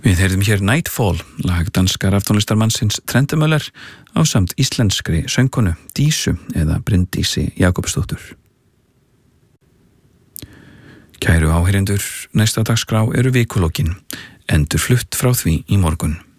Við heyrðum hér Nightfall, lag danska raftónlistarmannsins Trendemöller ásamt íslenskri söngkonu Dísu eða Bryndísi Jakobsdóttur. Kæru áheyrendur, næsta dagskrá eru vikulókin, endurflutt frá því í morgun.